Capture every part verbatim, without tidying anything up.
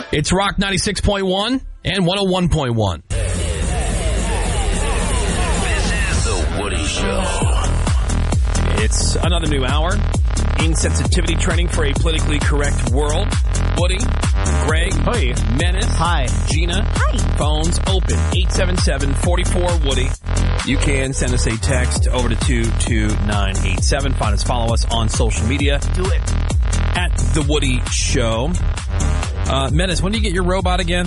It's Rock ninety-six point one and one oh one point one. This is The Woody Show. It's another new hour. Insensitivity training for a politically correct world. Woody, Greg, Hi. Menace, Hi. Gina. Hi. Phones open. eight seven seven, four four, Woody. You can send us a text over to two two nine eight seven. Find us, follow us on social media. Do it. At The Woody Show. Uh, Menace, when do you get your robot again?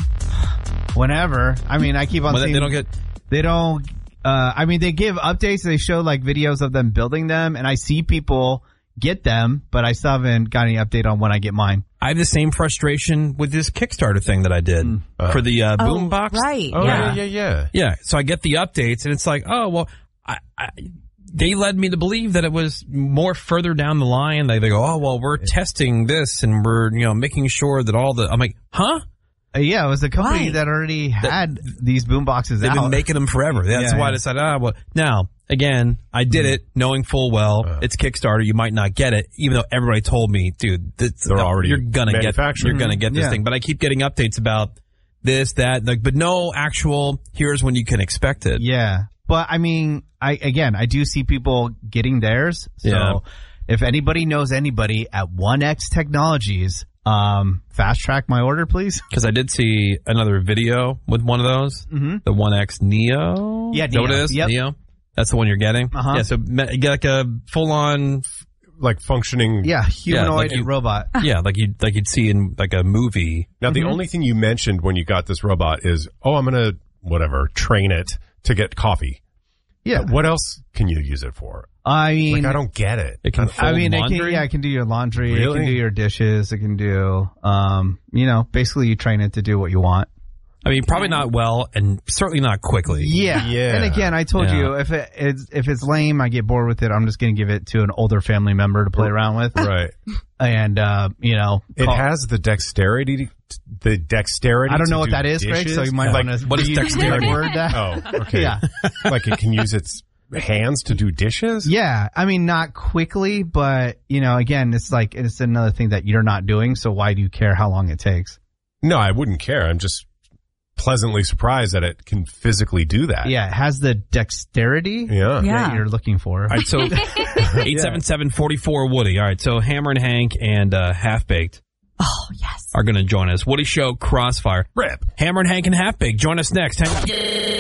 Whenever. I mean, I keep on Well, seeing... they don't get... They don't... Uh, I mean, they give updates. They show, like, videos of them building them, and I see people get them, but I still haven't got any update on when I get mine. I have the same frustration with this Kickstarter thing that I did mm. uh, for the uh, oh, boombox. Right. Oh, yeah. yeah, yeah, yeah. Yeah, so I get the updates, and it's like, oh, well, I, I, they led me to believe that it was more further down the line. They, they go, oh, well, we're testing this, and we're, you know, making sure that all the... I'm like, huh? Uh, yeah, it was a company right. that already had that, these boomboxes they've out. They've been making them forever. That's yeah, why yeah. I decided, ah, well, now, again, I did it knowing full well uh, it's Kickstarter. You might not get it, even though everybody told me, dude, this, they're no, already you're gonna get, you're gonna get this yeah. thing. But I keep getting updates about this, that, like, but no actual, here's when you can expect it. Yeah. But I mean, I, again, I do see people getting theirs. So yeah. if anybody knows anybody at one X Technologies, um, fast track my order, please. Because I did see another video with one of those, mm-hmm. the one X Neo. Yeah, Neo. Is that what it is? Yep. Neo. That's the one you're getting. Uh-huh. Yeah, so you get like a full on, like functioning. Yeah, humanoid yeah, like you, robot. Yeah, like you like you'd see in like a movie. Now, the mm-hmm. only thing you mentioned when you got this robot is, oh, I'm gonna whatever train it to get coffee. Yeah. What else can you use it for? I mean, like, I don't get it. It can fold I mean, laundry? it can, yeah, it can do your laundry. Really? It can do your dishes. It can do, um, you know, basically you train it to do what you want. I mean, probably not well, and certainly not quickly. Yeah. Yeah. And again, I told Yeah. you, if it, it's, if it's lame, I get bored with it, I'm just going to give it to an older family member to play around with. Right. And, uh, you know. It call, has the dexterity, the dexterity I don't to know what do that is, dishes. Greg, so you might like, want to. what is dexterity? Word that. Oh, okay. Yeah. Like it can use its hands to do dishes? Yeah. I mean, not quickly, but, you know, again, it's like, it's another thing that you're not doing, so why do you care how long it takes? No, I wouldn't care. I'm just pleasantly surprised that it can physically do that. Yeah, it has the dexterity Yeah. Yeah. that you're looking for. All right, so eight seven seven, four four, Woody. All right, so Hammer and Hank and uh, Half Baked Oh, yes. are going to join us. Woody Show, Crossfire. Rip. Hammer and Hank and Half Baked. Join us next. Hang on.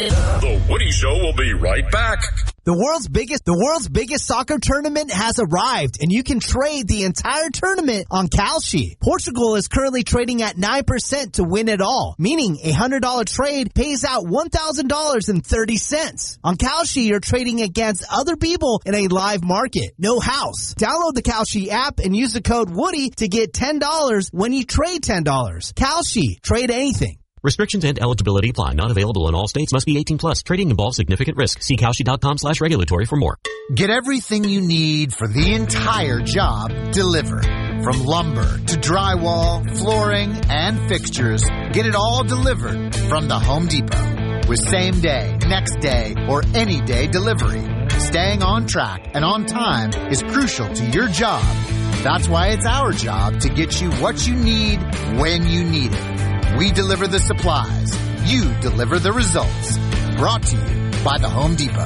The Woody Show will be right back. The world's biggest, the world's biggest soccer tournament has arrived, and you can trade the entire tournament on Kalshi. Portugal is currently trading at nine percent to win it all, meaning a one hundred dollars trade pays out one thousand dollars and thirty cents. On Kalshi, you're trading against other people in a live market. No house. Download the Kalshi app and use the code Woody to get ten dollars when you trade ten dollars. Kalshi. Trade anything. Restrictions and eligibility apply. Not available in all states. Must be eighteen plus. Trading involves significant risk. See Kalshi.com slash regulatory for more. Get everything you need for the entire job delivered. From lumber to drywall, flooring, and fixtures, get it all delivered from the Home Depot. With same day, next day, or any day delivery. Staying on track and on time is crucial to your job. That's why it's our job to get you what you need when you need it. We deliver the supplies. You deliver the results. Brought to you by the Home Depot.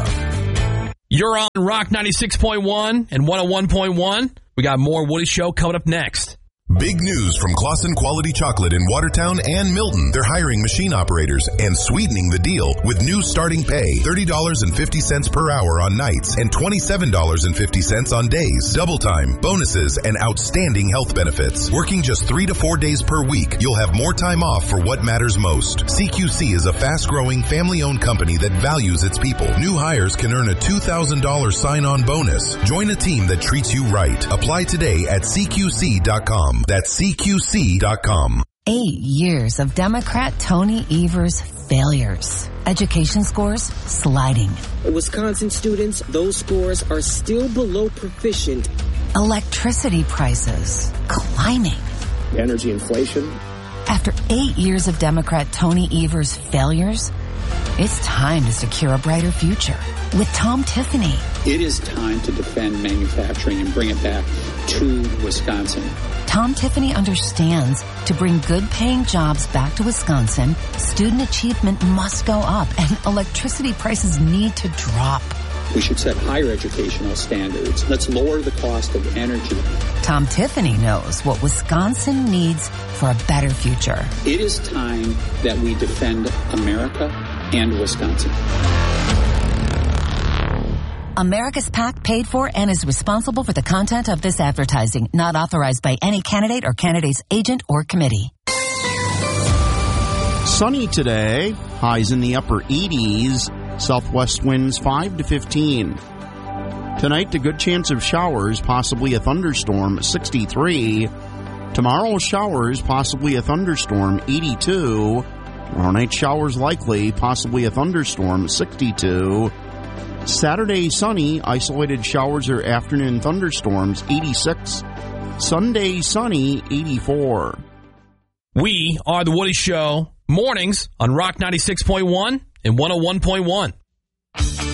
You're on Rock ninety-six point one and one oh one point one. We got more Woody Show coming up next. Big news from Claussen Quality Chocolate in Watertown and Milton. They're hiring machine operators and sweetening the deal with new starting pay, thirty dollars and fifty cents per hour on nights and twenty-seven dollars and fifty cents on days. Double time, bonuses, and outstanding health benefits. Working just three to four days per week, you'll have more time off for what matters most. C Q C is a fast-growing, family-owned company that values its people. New hires can earn a two thousand dollars sign-on bonus. Join a team that treats you right. Apply today at C Q C dot com. That's C Q C dot com. Eight years of Democrat Tony Evers' failures. Education scores sliding. Wisconsin students, those scores are still below proficient. Electricity prices climbing. Energy inflation. After eight years of Democrat Tony Evers' failures, it's time to secure a brighter future with Tom Tiffany. It is time to defend manufacturing and bring it back to Wisconsin. Tom Tiffany understands to bring good-paying jobs back to Wisconsin, student achievement must go up and electricity prices need to drop. We should set higher educational standards. Let's lower the cost of energy. Tom Tiffany knows what Wisconsin needs for a better future. It is time that we defend America and Wisconsin. America's PAC paid for and is responsible for the content of this advertising, not authorized by any candidate or candidate's agent or committee. Sunny today, highs in the upper eighties, southwest winds five to fifteen. Tonight, a good chance of showers, possibly a thunderstorm, sixty-three. Tomorrow, showers, possibly a thunderstorm, eighty-two. Tomorrow night, showers likely, possibly a thunderstorm, sixty-two. Saturday, sunny, isolated showers or afternoon thunderstorms, eighty-six. Sunday, sunny, eighty-four. We are The Woody Show, mornings on Rock ninety-six point one and one oh one point one.